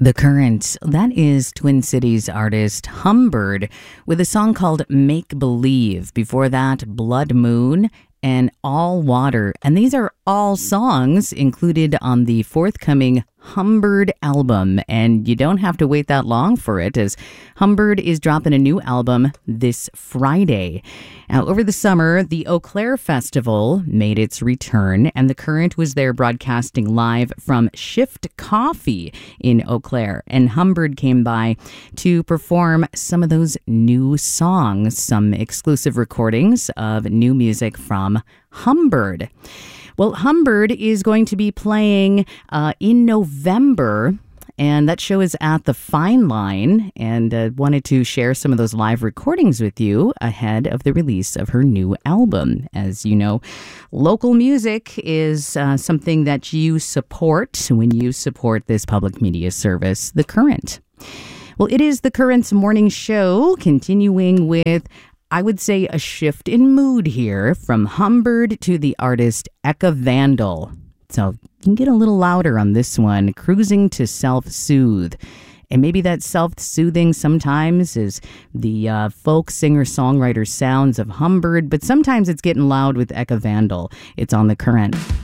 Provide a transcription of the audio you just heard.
The Current, that is Twin Cities artist Humbird with a song called Make Believe. Before that, Blood Moon and All Water. And these are all songs included on the forthcoming Humbird album. And you don't have to wait that long for it, as Humbird is dropping a new album this Friday. Now, over the summer, the Eau Claire Festival made its return, and The Current was there broadcasting live from Shift Coffee in Eau Claire. And Humbird came by to perform some of those new songs, some exclusive recordings of new music from Humbird. Well, Humbird is going to be playing in November, and that show is at the Fine Line, and wanted to share some of those live recordings with you ahead of the release of her new album. As you know, local music is something that you support when you support this public media service, The Current. Well, it is The Current's morning show, continuing with, I would say, a shift in mood here from Humbird to the artist Eka Vandal. So you can get a little louder on this one, Cruising to Self-Soothe. And maybe that self-soothing sometimes is the folk singer-songwriter sounds of Humbird, but sometimes it's getting loud with Eka Vandal. It's on The Current.